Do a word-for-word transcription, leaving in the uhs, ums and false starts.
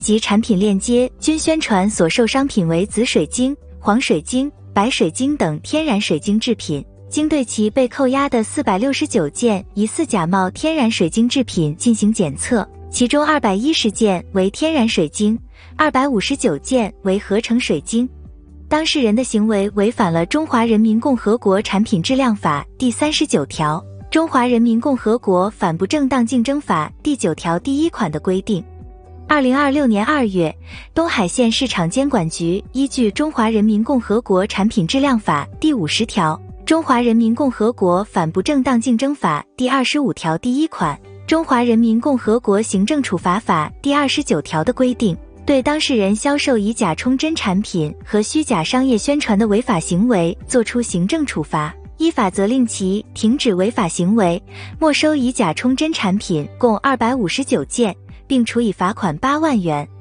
及产品链接均宣传所售商品为紫水晶、黄水晶、白水晶等天然水晶制品，经对其被扣押的四百六十九件疑似假冒天然水晶制品进行检测，其中二百一十件为天然水晶，二百五十九件为合成水晶。当事人的行为违反了《中华人民共和国产品质量法》第三十九条、《中华人民共和国反不正当竞争法》第九条第一款的规定。二零二六年二月，东海县市场监管局依据《中华人民共和国产品质量法》第五十条、《中华人民共和国反不正当竞争法》第二十五条第一款、《中华人民共和国行政处罚法》第二十九条的规定，对当事人销售以假充真产品和虚假商业宣传的违法行为作出行政处罚，依法责令其停止违法行为，没收以假充真产品共二百五十九件，并处以罚款八万元。